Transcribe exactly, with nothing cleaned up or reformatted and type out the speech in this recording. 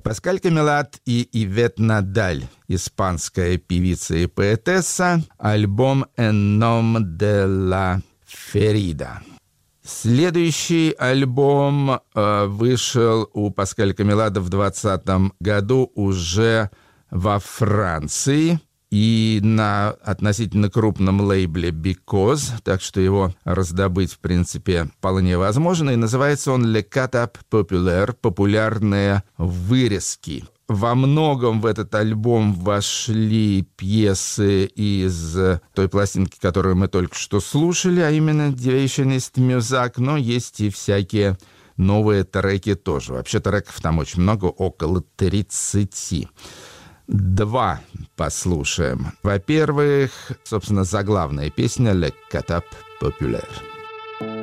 Паскаль Камилат и Ивет Надаль, испанская певица и поэтесса, альбом «En nom de la ferida». Следующий альбом э, вышел у Паскаля Камилата в двадцатом году уже во Франции и на относительно крупном лейбле Because, так что его раздобыть, в принципе, вполне возможно. И называется он «Le Catap Populaire» — «Популярные вырезки». Во многом в этот альбом вошли пьесы из той пластинки, которую мы только что слушали, а именно «Deviationist Music», но есть и всякие новые треки тоже. Вообще треков там очень много, около тридцати. Два послушаем. Во-первых, собственно, заглавная песня «Le Catap Populaire».